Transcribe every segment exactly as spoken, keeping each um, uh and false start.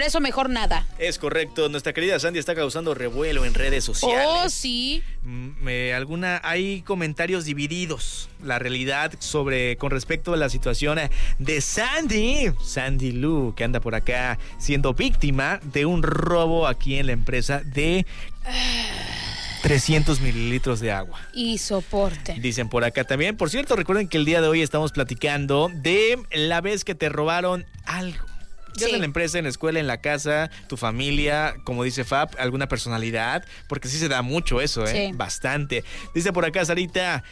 Por eso mejor nada. Es correcto. Nuestra querida Sandy está causando revuelo en redes sociales. Oh, sí. Me, alguna, hay comentarios divididos. La realidad sobre con respecto a la situación de Sandy, Sandy Lu, que anda por acá siendo víctima de un robo aquí en la empresa de trescientos mililitros de agua. Y soporte. Dicen por acá también. Por cierto, recuerden que el día de hoy estamos platicando de la vez que te robaron algo. Ya sea en la empresa, en la escuela, en la casa, tu familia, como dice Fab, alguna personalidad, porque sí se da mucho eso, ¿eh? Sí. Bastante. Dice por acá Sarita,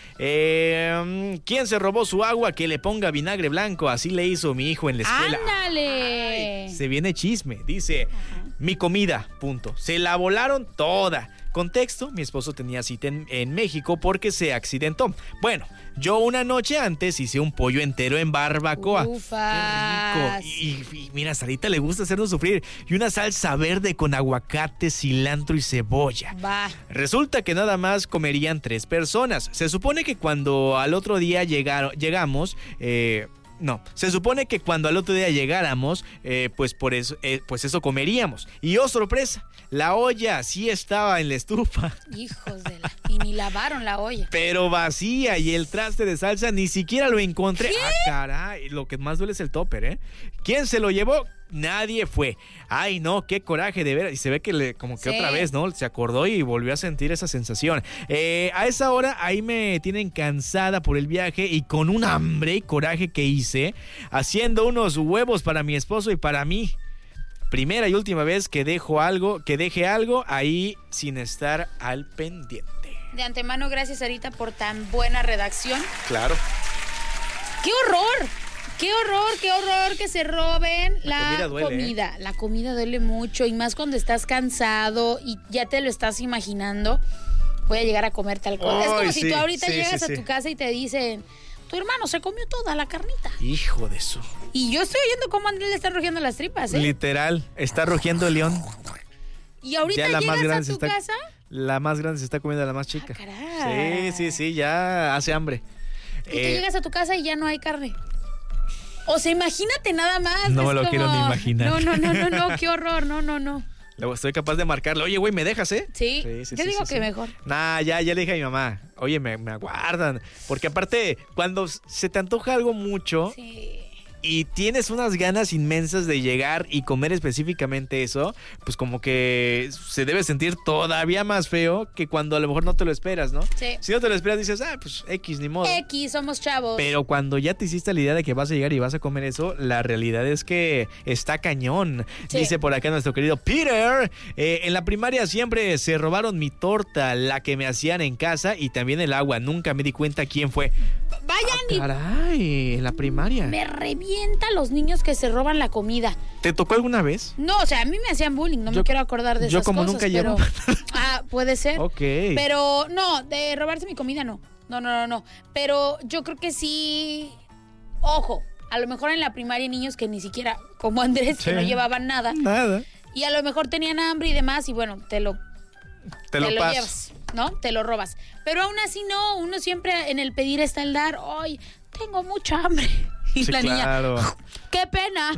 eh, ¿quién se robó su agua? Que le ponga vinagre blanco, así le hizo mi hijo en la escuela. ¡Ándale! Ay, se viene chisme, dice, uh-huh. Mi comida, punto. Se la volaron toda. Contexto, mi esposo tenía cita en, en México porque se accidentó. Bueno, yo una noche antes hice un pollo entero en barbacoa. Ufas. Qué rico. Y, y, y mira, a Sarita le gusta hacernos sufrir. Y una salsa verde con aguacate, cilantro y cebolla. Va. Resulta que nada más comerían tres personas. Se supone que cuando al otro día llegaron, llegamos... Eh, No, se supone que cuando al otro día llegáramos, eh, pues por eso, eh, pues eso comeríamos. Y oh, sorpresa, la olla sí estaba en la estufa. Hijos de la... Y ni lavaron la olla. Pero vacía, y el traste de salsa ni siquiera lo encontré. ¿Qué? Ah, caray, lo que más duele es el topper, ¿eh? ¿Quién se lo llevó? Nadie fue. Ay, no, qué coraje de ver. Y se ve que le, como que sí. Otra vez, ¿no? Se acordó y volvió a sentir esa sensación. Eh, a esa hora ahí me tienen cansada por el viaje y con un hambre y coraje que hice, haciendo unos huevos para mi esposo y para mí. Primera y última vez que dejo algo, que deje algo ahí sin estar al pendiente. De antemano, gracias, Sarita, por tan buena redacción. Claro. ¡Qué horror! ¡Qué horror, qué horror que se roben la, la comida! Duele, comida. ¿eh? La comida duele mucho, y más cuando estás cansado y ya te lo estás imaginando. Voy a llegar a comer tal cosa. Oh, es como sí, si tú ahorita sí, llegas sí, a tu sí. casa y te dicen, tu hermano se comió toda la carnita. Hijo de eso. Y yo estoy oyendo cómo a Andrés le están rugiendo las tripas, ¿eh? Literal, está rugiendo el león. Y ahorita ya llegas a tu está, casa. La más grande se está comiendo a la más chica. Ah, caray. Sí, sí, sí, ya hace hambre. Y eh, tú llegas a tu casa y ya no hay carne. O sea, imagínate nada más. No me lo como... quiero ni imaginar. No, no, no, no, no, qué horror, no, no, no. Luego estoy capaz de marcarle, oye, güey, ¿me dejas, eh? Sí, sí, sí yo sí, digo sí, que sí. Mejor. Nah, ya, ya le dije a mi mamá, oye, me, me aguardan. Porque aparte, cuando se te antoja algo mucho... Sí. Y tienes unas ganas inmensas de llegar y comer específicamente eso, pues como que se debe sentir todavía más feo que cuando a lo mejor no te lo esperas, ¿no? Sí. Si no te lo esperas dices, ah, pues X, ni modo. X, somos chavos. Pero cuando ya te hiciste la idea de que vas a llegar y vas a comer eso, la realidad es que está cañón. Sí. Dice por acá nuestro querido Peter, eh, en la primaria siempre se robaron mi torta, la que me hacían en casa, y también el agua. Nunca me di cuenta quién fue. Vayan ah, caray, en la primaria. Me revienta a los niños que se roban la comida. ¿Te tocó alguna vez? No, o sea, a mí me hacían bullying, no yo, me quiero acordar de esas cosas. Yo como cosas, nunca pero... llevo. Ah, puede ser. Ok. Pero no, de robarse mi comida no. No, no, no, no. Pero yo creo que sí. Ojo, a lo mejor en la primaria hay niños que ni siquiera, como Andrés, sí. que no llevaban nada. Nada. Y a lo mejor tenían hambre y demás, y bueno, te lo... Te, te lo, lo llevas, ¿no? Te lo robas. Pero aún así no, uno siempre en el pedir está el dar. ¡Ay, tengo mucha hambre! Y sí, la claro. niña, ¡qué pena!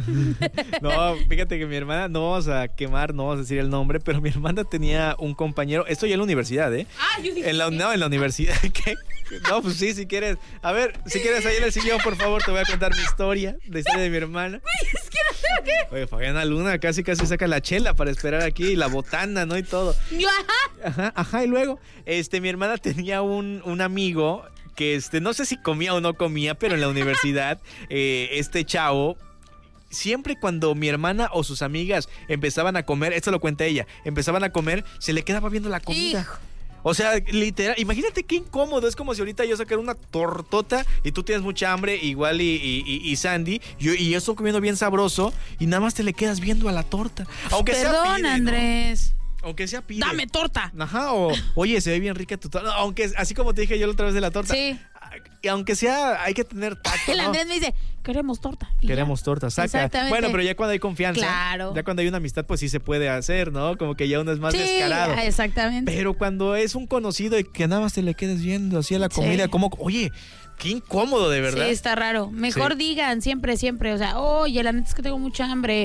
No, fíjate que mi hermana, no vamos a quemar, no vamos a decir el nombre, pero mi hermana tenía un compañero, esto ya en la universidad, ¿eh? Ah, yo dije. En la, no, en la universidad. ¿Qué? No, pues sí, si quieres. A ver, si quieres ahí en el sillón, por favor, te voy a contar mi historia, la historia de mi hermana. Es que no sé qué. Oye, Fabiana Luna casi casi saca la chela para esperar aquí, y la botana, ¿no? Y todo. Ajá. Ajá, ajá, y luego, este, mi hermana tenía un, un amigo que este, no sé si comía o no comía, pero en la universidad, eh, este chavo, siempre cuando mi hermana o sus amigas empezaban a comer, esto lo cuenta ella, empezaban a comer, se le quedaba viendo la comida. Hijo. O sea, literal, imagínate qué incómodo. Es como si ahorita yo sacara una tortota y tú tienes mucha hambre, igual y, y, y, y Sandy, y, y yo estoy comiendo bien sabroso y nada más te le quedas viendo a la torta. Aunque Perdón, sea pide, Andrés. ¿no? Aunque sea pide. ¡Dame torta! Ajá, o oye, se ve bien rica tu torta. Aunque, así como te dije yo la otra vez de la torta. Sí. Y aunque sea, hay que tener tacto, El ¿no? Andrés me dice, queremos torta. Queremos ya. torta, saca. Exactamente. Bueno, pero ya cuando hay confianza, claro. ya cuando hay una amistad, pues sí se puede hacer, ¿no? Como que ya uno es más sí, descarado. Exactamente. Pero cuando es un conocido y que nada más te le quedes viendo así a la comida, sí. como, oye, qué incómodo, de verdad. Sí, está raro. Mejor sí. digan siempre, siempre, o sea, oye, la neta es que tengo mucha hambre.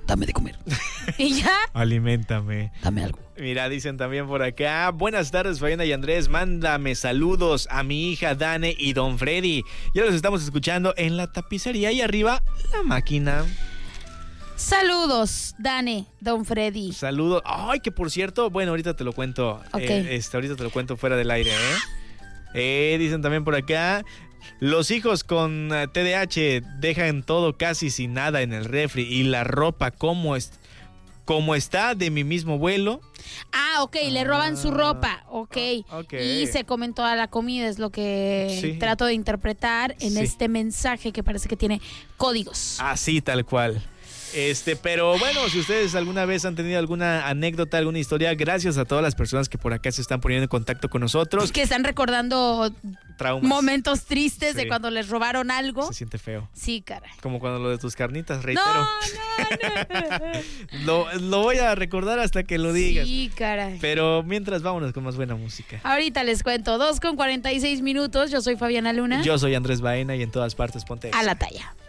dame de comer. Y ya. Aliméntame. Dame algo. Mira, dicen también por acá, buenas tardes, Fabiana y Andrés, mándame saludos a mi hija Dane y Don Freddy. Ya los estamos escuchando en la tapicería y arriba la máquina. Saludos, Dane, Don Freddy. Saludos. Ay, que por cierto, bueno, ahorita te lo cuento. Ok. Eh, este, ahorita te lo cuento fuera del aire, ¿eh? Eh, dicen también por acá, los hijos con T D A H dejan todo casi sin nada en el refri y la ropa como, es, como está de mi mismo vuelo. Ah, ok, le roban su ropa, ok. okay. Y se comen toda la comida, es lo que sí. trato de interpretar en sí. este mensaje que parece que tiene códigos. Así, tal cual. Este, pero bueno, si ustedes alguna vez han tenido alguna anécdota, alguna historia, gracias a todas las personas que por acá se están poniendo en contacto con nosotros. Que están recordando traumas, momentos tristes sí. de cuando les robaron algo. Se siente feo. Sí, caray. Como cuando lo de tus carnitas, reitero. No, no, no. lo, lo voy a recordar hasta que lo digas. Sí, caray. Pero mientras, vámonos con más buena música. Ahorita les cuento, dos con cuarenta y seis minutos. Yo soy Fabiana Luna. Yo soy Andrés Baena y en todas partes ponte a la talla.